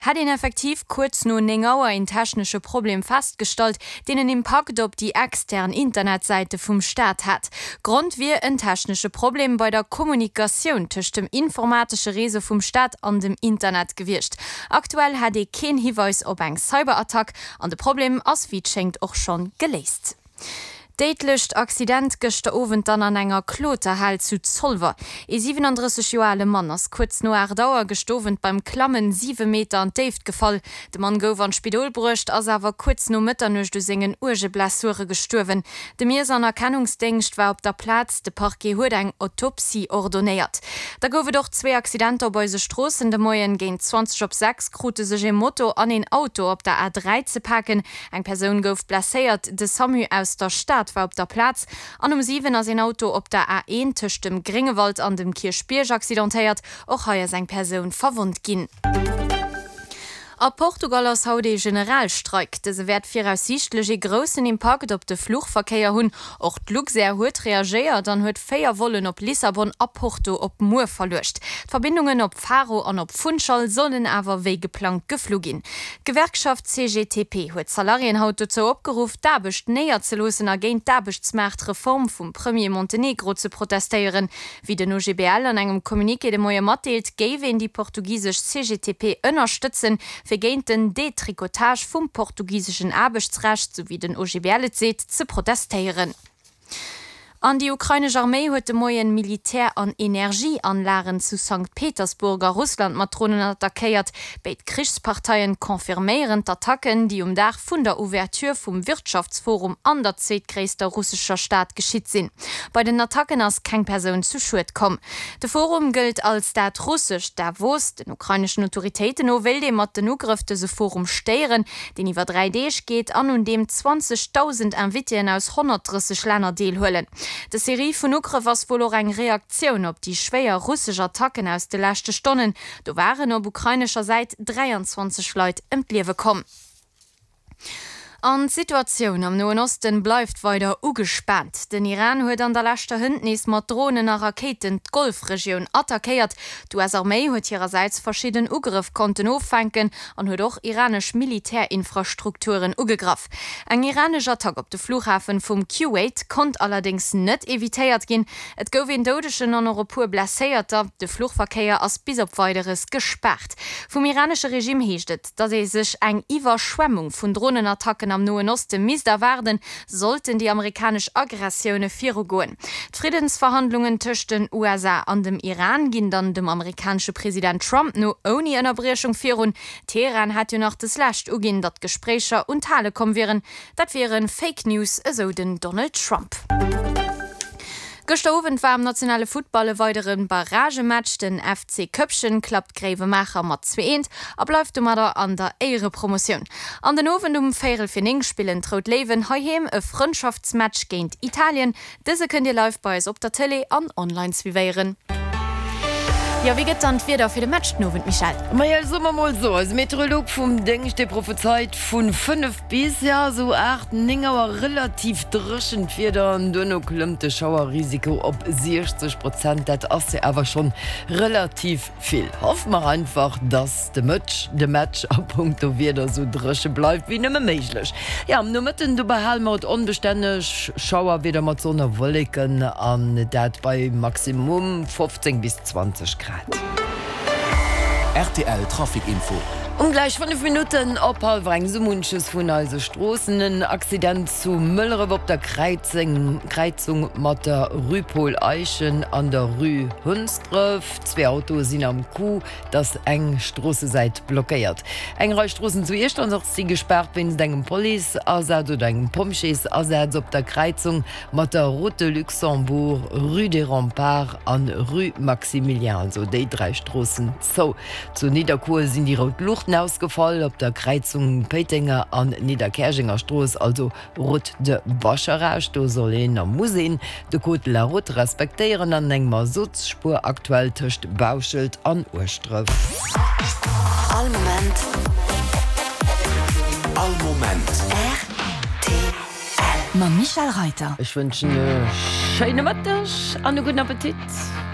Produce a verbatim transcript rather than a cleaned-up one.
hat ihn effektiv kurz nur Nengauer ein technische Problem festgestellt, denen Impact op die externe Internetseite vom Staat hat. Grund wie ein technische Problem bei der Kommunikation zwischen dem informatischen Rese vom Staat an dem Internet gewirrscht. Aktuell hat er kein Hinweis auf ein Cyberattack und das Problem als wie schenkt auch schon gelöst. Deitlecht Accident gëchte Owen dann an enger Kloterhall zu Zolver. E siebenunddreißig Joale Mann ass kurz no er Dauer gestowen beim Klammen sieben Meter an Dave gefall. De Mann gouf an Spidol brucht ass awer kurz no Mëtternech du singen Urgeblasure gesturwen. De mir an Erkennungsdenkcht war op der Platz, de Parquet huet eng Autopsie ordonéiert. Da goufe doch zwei Accidenter bei se Strossen de Moien géint zwanzig op sechs krute sech e Motto an en Auto op der A drei ze packen. Eg Persoun gouf blesséiert, de Samu aus der Stadt war op der Platz. An um sieben as ein Auto op der A eins töcht dem Gringewald an dem Kirchspierg accidentéiert, och heuer seg Person verwund ginn. A Portugal ass haut de Generalstreik. Dese werd fir aussichtlege grossen Impact op de Fluchverkeier hunn. Och d'Luxair huet reageiert, dann huet Féier wollen op Lissabon a Porto op Mur verlucht. D'Verbindungen op Faro an op Funchal sollen awer wéi geplant geflug gin. Gewerkschaft C G T P huet Salarienhaut dazu opgerufen, dabecht näher ze losen agéint dabechtsmärt Reform vum Premier Montenegro ze protestéieren. Wie den O G B L an engem Kommuniké de Moier matteelt, géwen die portugiesisch C G T P ënnerstützen, vergéint den Detrikotage vum portugiesischen Arbechtsrecht sowie den O G B L seet ze protestéieren. An die ukrainische Armee huet de Moien Militär- an Energieanlagen zu Sankt Petersburger Russland Matronen attackiert. Beit Kriegsparteien konfirmieren Attacken, die um Dach vun der Ouverture vom Wirtschaftsforum an der zweitgrößter russischer Staat geschieht sind. Bei den Attacken as kein Person zu Schuld kom. De Forum gilt als dat Russisch, Davos, den ukrainischen Autoritäten no will dem mat den Ugriff dese Forum steieren, den iwwer drei D geht an und dem zwanzigtausend Invitien aus hundertdreißig Länder deelhullen. De Serie vun Ukre was wohl eng Reaktion op die schwéier russische Attacken aus de lechte Stonnen. Do waren op ukrainischer Seite dreiundzwanzig Leute emtliewe kom. An Situation am Nahen Osten bleibt weiter ugespannt. Den Iran huet an der letzter Hündnis mat Drohnen a Raketen d Golfregion attackiert. Die U S-Armee huet ihrerseits verschieden Ugriff konnten auffangen an huet auch iranisch Militärinfrastrukturen ugegraf. Eng iranisch Attack op de Flughafen vum Kuwait konnte allerdings net evitéiert gin. Et gouf en dodeschen an Europur blaséierter, de Flugverkehr as bis op weiteres gesperrt. Vom iranische Regime heeschtet, dat e sech eng Iwerschwemmung vun Drohnenattacken am Nahen Osten misder werden, sollten die amerikanische Aggressionen virgoen. Friedensverhandlungen zwischen U S A an dem Iran ginn dann dem amerikanische Präsident Trump no ohne Unterbrechung führen. Teheran hat ja noch das Lacht ugin, dat Gespräche und Tale kommen wären. Dat wären Fake News, so den Donald Trump. Gestoven war am nationale Footballe weiteren Barragematch den F C Köpchen klappt Grävemacher mat zwei eins, abläuft du Mader an der Ehre-Promotion. An den Ofen um Feierelfinning spielen traut Leven heim e Freundschaftsmatch gegen Italien. Diese könnt ihr live bei uns op der Tele an online zwiieren. Ja, wie geht dann wieder für den Match noch, Michel? Ma ja, so mal so. Als Meteorolog vom Denk der prophezeit von fünf bis ja so acht Ningauer relativ dreschend wieder ein dünne klumpte Schauerrisiko ob sechzig Prozent. Das ist ja aber schon relativ viel. Hoffen wir einfach, dass der Match, der Match ab Punkto wieder so drische bleibt wie nicht mehr möglich. Ja, nur mitten du bei Helmut unbeständig Schauer wieder mit so einer Wolken an, das bei Maximum fünfzehn bis zwanzig Grad. R T L Trafikinfo. Um gleich fünf Minuten ophalwreng so munches vun also Strossen en Accident zu Müllere op der Kreizung, Kreizung mat der Rüpol Eichen an der Rue Hunströf. Zwei Autos sind am Kuh, das eng Strosse seit blockiert. Eng Strossen zu ihr an sie gesperrt wenn degem Poli oder degem Pomches as op der Kreizung mat der Route Luxembourg, Rue des Remparts an Rue Maximilian, so de drei Strossen. So zu Niederkur sind die Rotlucht ausgefallen op der Kreizung Peitinger an Niederkerchinger Stroß, also Rot de Wascherrasch, do soll am Museen de Code la Route respektieren an engmer Sutzspur aktuell töcht Bauschild an Urströf. All moment. All moment. R T L. Ma Michel Reiter. Ich wünsche eine schöne Mittag, einen guten Appetit.